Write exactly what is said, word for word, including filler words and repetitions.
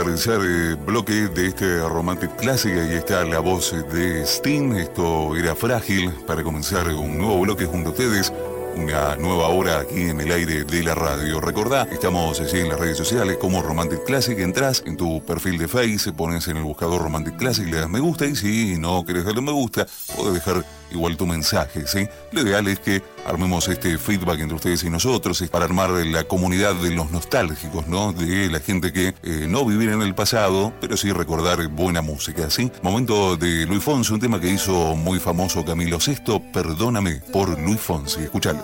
finalizar el bloque de este Romantic Classic. Ahí está la voz de Sting. Esto era Frágil para comenzar un nuevo bloque junto a ustedes. Una nueva hora aquí en el aire de la radio. Recordá, estamos así en las redes sociales como Romantic Classic. Entrás en tu perfil de Face, pones en el buscador Romantic Classic, le das me gusta y si no querés darle me gusta, podés dejar igual tu mensaje, ¿sí? Lo ideal es que armemos este feedback entre ustedes y nosotros, es para armar la comunidad de los nostálgicos, ¿no? De la gente que eh, no vivir en el pasado, pero sí recordar buena música, ¿sí? Momento de Luis Fonsi, un tema que hizo muy famoso Camilo Sesto, Perdóname, por Luis Fonsi. Escuchalo.